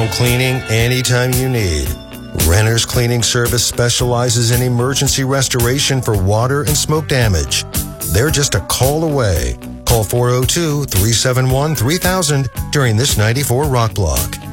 professional cleaning anytime you need. Renner's Cleaning Service specializes in emergency restoration for water and smoke damage. They're just a call away. Call 402-371-3000 during this 94 Rock Block.